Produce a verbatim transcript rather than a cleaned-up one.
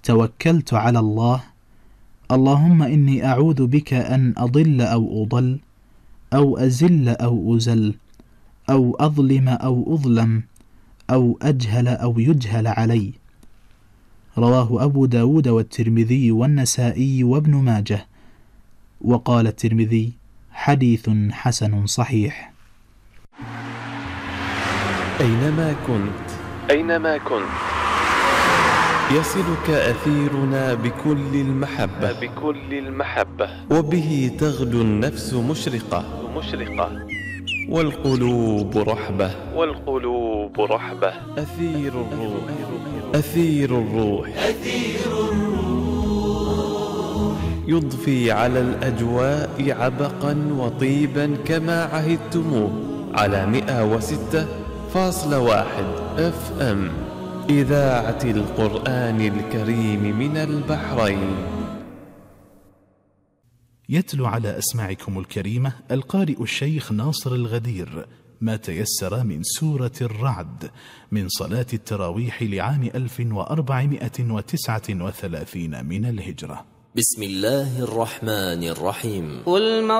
توكلت على الله. اللهم إني أعوذ بك أن أضل أو أضل، أو أزل أو أزل، أو أظلم أو أظلم، أو أجهل أو يجهل علي. رواه أبو داود والترمذي والنسائي وابن ماجه. وقال الترمذي: حديث حسن صحيح. أينما كنت أينما كنت يصلك أثيرنا بكل المحبة بكل المحبة وبه تغدو النفس مشرقة مشرقة والقلوب رحبة والقلوب رحبة. أثير الروح أثير الروح أثير الروح يضفي على الأجواء عبقا وطيبا كما عهدتموه على مئة وستة فاصلة واحد اف ام إذاعة القرآن الكريم من البحرين. يتلو على أسماعكم الكريمة القارئ الشيخ ناصر الغدير ما تيسر من سورة الرعد من صلاة التراويح لعام ألف وأربعمائة وتسعة وثلاثين من الهجرة. بسم الله الرحمن الرحيم.